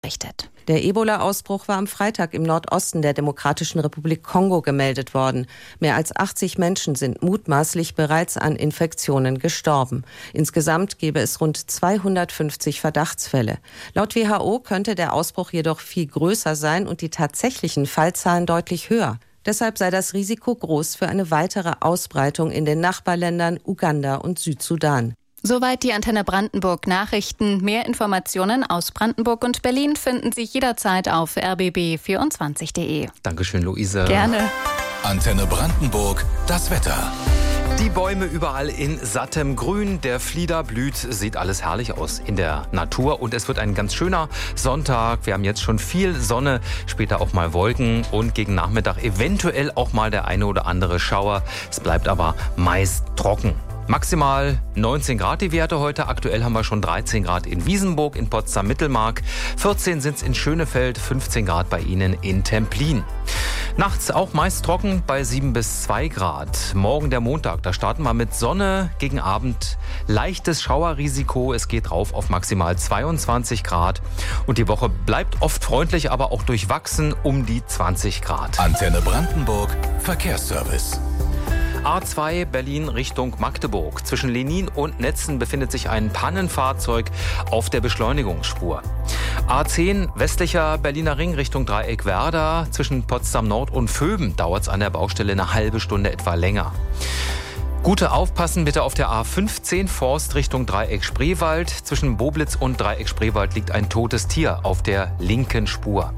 Der Ebola-Ausbruch war am Freitag im Nordosten der Demokratischen Republik Kongo gemeldet worden. Mehr als 80 Menschen sind mutmaßlich bereits an Infektionen gestorben. Insgesamt gäbe es rund 250 Verdachtsfälle. Laut WHO könnte der Ausbruch jedoch viel größer sein und die tatsächlichen Fallzahlen deutlich höher. Deshalb sei das Risiko groß für eine weitere Ausbreitung in den Nachbarländern Uganda und Südsudan. Soweit die Antenne Brandenburg Nachrichten. Mehr Informationen aus Brandenburg und Berlin finden Sie jederzeit auf rbb24.de. Dankeschön, Luise. Gerne. Antenne Brandenburg, das Wetter. Die Bäume überall in sattem Grün, der Flieder blüht, sieht alles herrlich aus in der Natur und es wird ein ganz schöner Sonntag. Wir haben jetzt schon viel Sonne, später auch mal Wolken und gegen Nachmittag eventuell auch mal der eine oder andere Schauer. Es bleibt aber meist trocken. Maximal 19 Grad die Werte heute. Aktuell haben wir schon 13 Grad in Wiesenburg, in Potsdam-Mittelmark. 14 sind es in Schönefeld, 15 Grad bei Ihnen in Templin. Nachts auch meist trocken bei 7 bis 2 Grad. Morgen der Montag, da starten wir mit Sonne, gegen Abend leichtes Schauerrisiko. Es geht rauf auf maximal 22 Grad. Und die Woche bleibt oft freundlich, aber auch durchwachsen um die 20 Grad. Antenne Brandenburg, Verkehrsservice. A2 Berlin Richtung Magdeburg. Zwischen Lenin und Netzen befindet sich ein Pannenfahrzeug auf der Beschleunigungsspur. A10 westlicher Berliner Ring Richtung Dreieck Werder. Zwischen Potsdam Nord und Vöben dauert es an der Baustelle eine halbe Stunde etwa länger. Gute Aufpassen bitte auf der A15 Forst Richtung Dreieck Spreewald. Zwischen Boblitz und Dreieck Spreewald liegt ein totes Tier auf der linken Spur.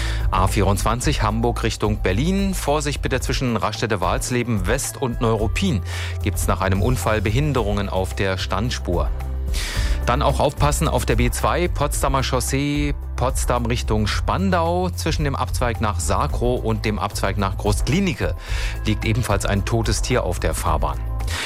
A24 Hamburg Richtung Berlin. Vorsicht bitte zwischen Raststätte-Walsleben West und Neuruppin. Gibt's nach einem Unfall Behinderungen auf der Standspur. Dann auch aufpassen auf der B2 Potsdamer Chaussee Potsdam Richtung Spandau. Zwischen dem Abzweig nach Sakrow und dem Abzweig nach Großklinike liegt ebenfalls ein totes Tier auf der Fahrbahn.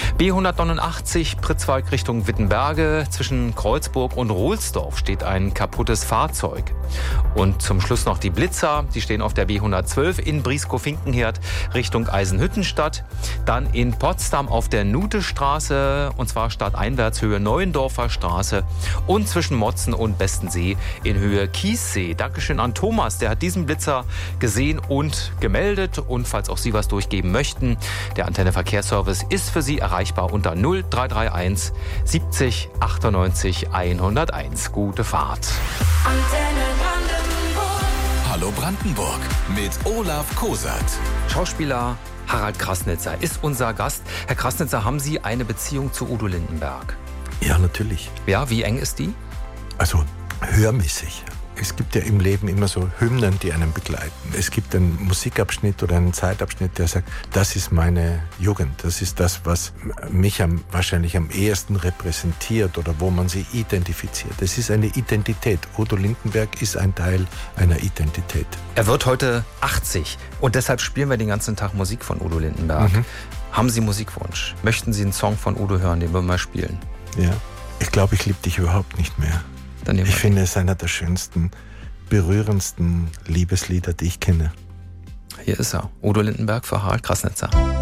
B189 Pritzwalk Richtung Wittenberge. Zwischen Kreuzburg und Rohlsdorf steht ein kaputtes Fahrzeug. Und zum Schluss noch die Blitzer. Die stehen auf der B112 in Brieskow-Finkenherd Richtung Eisenhüttenstadt. Dann in Potsdam auf der Nutestraße, und zwar stadteinwärts Höhe Neuendorfer Straße. Und zwischen Motzen und Bestensee in Höhe Kiessee. Dankeschön an Thomas, der hat diesen Blitzer gesehen und gemeldet. Und falls auch Sie was durchgeben möchten, der Antenne Verkehrsservice ist für Sie erreichbar unter 0331 70 98 101. Gute Fahrt. Antenne Brandenburg. Hallo Brandenburg mit Olaf Kosert. Schauspieler Harald Krasnitzer ist unser Gast. Herr Krasnitzer, haben Sie eine Beziehung zu Udo Lindenberg? Ja, natürlich. Ja, wie eng ist die? Also hörmäßig. Es gibt ja im Leben immer so Hymnen, die einen begleiten. Es gibt einen Musikabschnitt oder einen Zeitabschnitt, der sagt, das ist meine Jugend, das ist das, was mich wahrscheinlich am ehesten repräsentiert oder wo man sich identifiziert. Es ist eine Identität. Udo Lindenberg ist ein Teil einer Identität. Er wird heute 80 und deshalb spielen wir den ganzen Tag Musik von Udo Lindenberg. Haben Sie Musikwunsch? Möchten Sie einen Song von Udo hören, den wir mal spielen? Ja, ich glaube, ich liebe dich überhaupt nicht mehr. Ich finde es einer der schönsten, berührendsten Liebeslieder, die ich kenne. Hier ist er, Udo Lindenberg für Harald Krasnitzer.